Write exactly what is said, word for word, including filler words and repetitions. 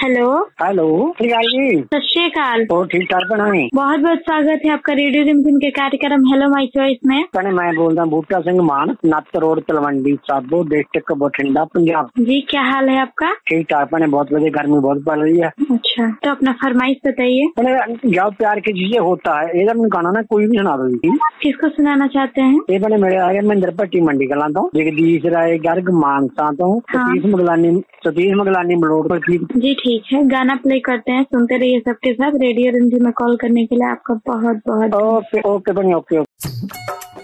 Hello hello जी, सत श्री अकाल। तो ठीक ठाक बनाए। बहुत बहुत स्वागत है आपका रेडियो रिमझिम के कार्यक्रम हेलो माई चॉइस में। कने मैं बोल रहा हूँ बूटा सिंह मान, नत्त रोड तलवंडी साबो, डिस्ट्रिक्ट बठिंडा, पंजाब। जी क्या हाल है आपका? ठीक ठाक बने, बहुत बढ़िया, गर्मी बहुत पड़ रही है। अच्छा, तो अपना फरमाइश बताइए। जब प्यार की चीजें होता है ये जब गाना ना कोई भी सुना दो। किसको सुनाना चाहते हैं? ये बने मेरे आगे महिंद्र भट्टी मंडी कला तो जगदीश राय गर्ग मानसा तो सतीश मगलानी सतीश मगलानी बलोड पर। जी ठीक है, गाना प्ले करते हैं, सुनते रहिए सबके साथ। रेडियो रिमझिम में कॉल करने के लिए आपका बहुत बहुत ओके ओके बनी ओके ओके।